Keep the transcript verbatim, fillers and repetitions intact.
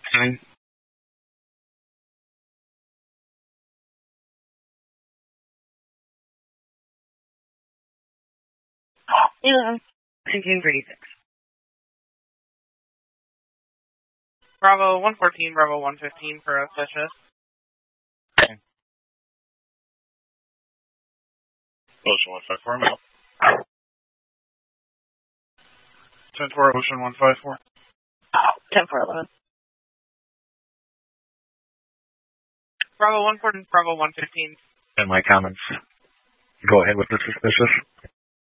Nine. Yeah. nineteen thirty-six. Bravo one fourteen, Bravo one fifteen for suspicious. Okay. Ocean one five four, I'm out. ten four, Ocean one five four. ten four eleven. Bravo one fourteen, Bravo one fifteen. And my comments. Go ahead with the suspicious.